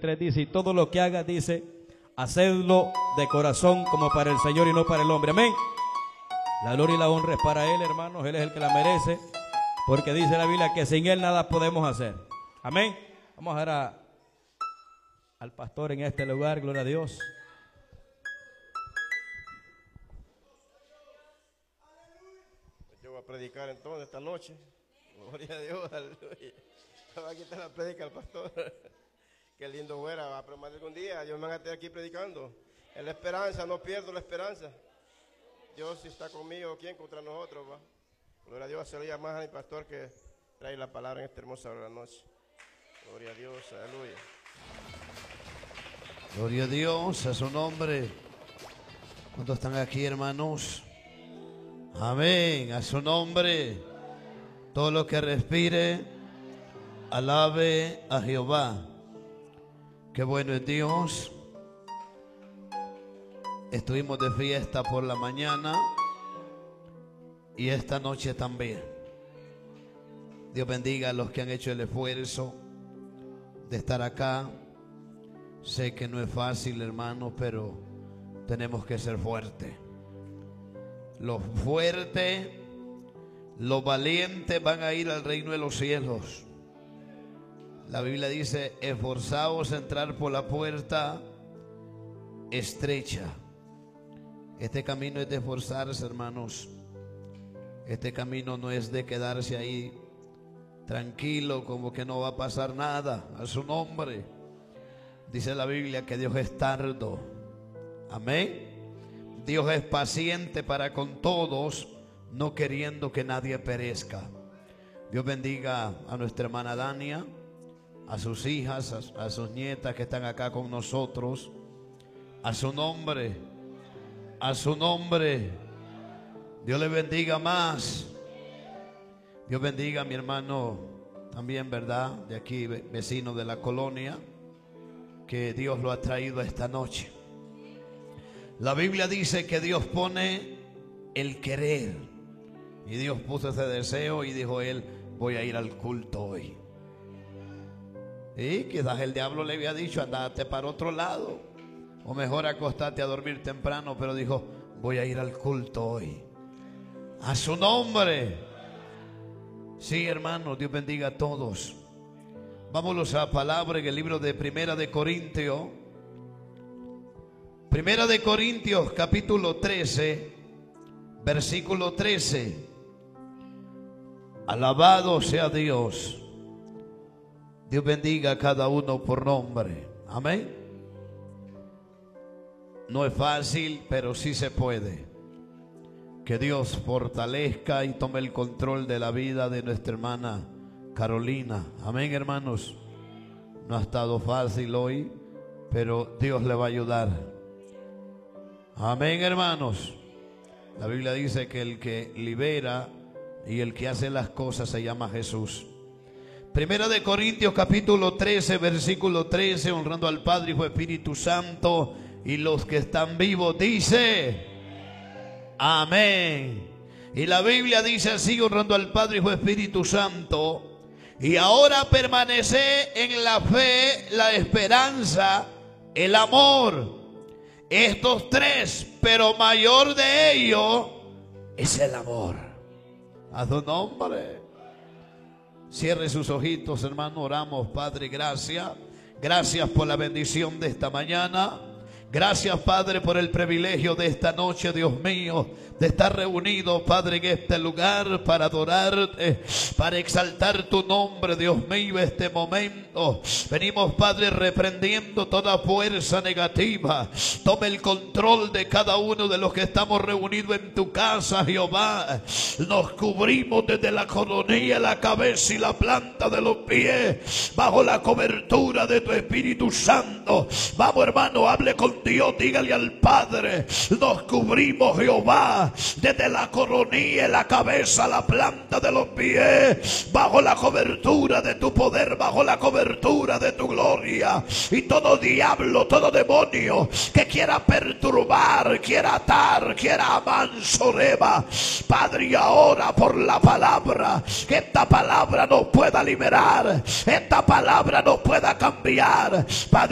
23 dice, y todo lo que hagas, dice, hacedlo de corazón como para el Señor y no para el hombre. Amén. La gloria y la honra es para Él, hermanos. Él es el que la merece, porque dice la Biblia que sin Él nada podemos hacer. Amén. Vamos a ver al pastor en este lugar, gloria a Dios. Yo voy a predicar entonces esta noche. Gloria a Dios, aleluya. Aquí está la predica el pastor. Qué lindo fuera, va a permanecer algún día. Dios me va a estar aquí predicando. En la esperanza, no pierdo la esperanza. Dios si está conmigo, ¿quién contra nosotros? Va? Gloria a Dios, se le llama más a mi pastor que trae la palabra en esta hermosa hora de la noche. Gloria a Dios, aleluya. Gloria a Dios, a su nombre. ¿Cuántos están aquí, hermanos? Amén, a su nombre. Todo lo que respire, alabe a Jehová. Qué bueno es Dios. Estuvimos de fiesta por la mañana y esta noche también. Dios bendiga a los que han hecho el esfuerzo de estar acá. Sé que no es fácil, hermano, pero tenemos que ser fuertes. Los fuertes, los valientes van a ir al reino de los cielos. La Biblia dice, esforzaos a entrar por la puerta estrecha. Este camino es de esforzarse, hermanos. Este camino no es de quedarse ahí tranquilo, como que no va a pasar nada. A su nombre. Dice la Biblia que Dios es tardo. Amén. Dios es paciente para con todos, no queriendo que nadie perezca. Dios bendiga a nuestra hermana Dania, a sus hijas, a sus nietas que están acá con nosotros. A su nombre, a su nombre. Dios le bendiga más. Dios bendiga a mi hermano también, ¿verdad? De aquí, vecino de la colonia, que Dios lo ha traído esta noche. La Biblia dice que Dios pone el querer. Y Dios puso ese deseo y dijo él, voy a ir al culto hoy. Y quizás el diablo le había dicho, andate para otro lado, o mejor acostarte a dormir temprano, pero dijo, voy a ir al culto hoy. A su nombre. Sí, hermanos, Dios bendiga a todos. Vámonos a la palabra en el libro de Primera de Corintios. Primera de Corintios, capítulo 13, versículo 13. Alabado sea Dios. Dios bendiga a cada uno por nombre. Amén. No es fácil, pero sí se puede. Que Dios fortalezca y tome el control de la vida de nuestra hermana Carolina. Amén, hermanos. No ha estado fácil hoy, pero Dios le va a ayudar. Amén, hermanos. La Biblia dice que el que libera y el que hace las cosas se llama Jesús. Primera de Corintios capítulo 13, versículo 13, honrando al Padre, Hijo, Espíritu Santo y los que están vivos, dice amén. Y la Biblia dice así, honrando al Padre, Hijo, Espíritu Santo, y ahora permanece en la fe, la esperanza, el amor. Estos tres, pero mayor de ellos es el amor. A su nombre. Cierre sus ojitos, hermano. Oramos. Padre, gracias. Gracias por la bendición de esta mañana. Gracias, Padre, por el privilegio de esta noche, Dios mío, de estar reunidos, Padre, en este lugar para adorarte, para exaltar tu nombre, Dios mío, este momento. Venimos, Padre, reprendiendo toda fuerza negativa. Tome el control de cada uno de los que estamos reunidos en tu casa, Jehová. Nos cubrimos desde la coronilla, la cabeza y la planta de los pies, bajo la cobertura de tu Espíritu Santo. Vamos, hermano, hable con Dios, dígale al Padre, nos cubrimos, Jehová, desde la coronilla, la cabeza, la planta de los pies, bajo la cobertura de tu poder, bajo la cobertura de tu gloria. Y todo diablo, todo demonio que quiera perturbar, quiera atar, quiera amansoreba, Padre, y ahora por la palabra, que esta palabra nos pueda liberar, esta palabra nos pueda cambiar, Padre.